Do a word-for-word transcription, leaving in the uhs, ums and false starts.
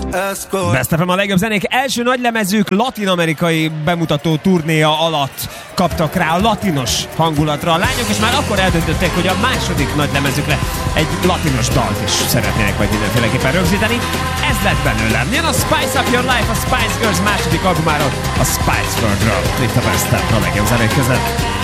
Best ef em a legjobb zenék első nagylemezük latin-amerikai bemutató turnéja alatt kaptak rá a latinos hangulatra a lányok, és már akkor eldöntötték, hogy a második nagylemezükre egy latinos dalt is szeretnének majd mindenféleképpen rögzíteni. Ez lett belőlem. Jön a Spice Up Your Life, a Spice Girls második albumáról, a Spice World-ről. Itt a Best ef a legjobb zenék között.